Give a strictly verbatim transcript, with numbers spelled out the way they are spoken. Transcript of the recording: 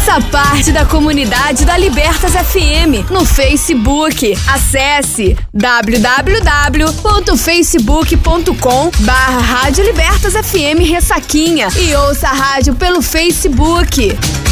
Faça parte da comunidade da Libertas F M no Facebook. Acesse w w w ponto facebook ponto com barra Rádio Libertas F M Ressaquinha e ouça a rádio pelo Facebook.